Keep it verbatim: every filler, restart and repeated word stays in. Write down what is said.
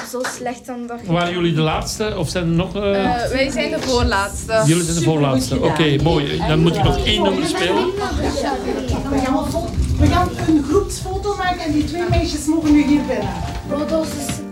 zo slecht dan dat je... Waren jullie de laatste of zijn er nog... Uh... Uh, wij zijn de voorlaatste. Jullie zijn de voorlaatste. Oké, okay, mooi. Dan moet je nog één nummer spelen. We gaan, we gaan een groepsfoto maken en die twee meisjes mogen nu hier binnen. Rodos is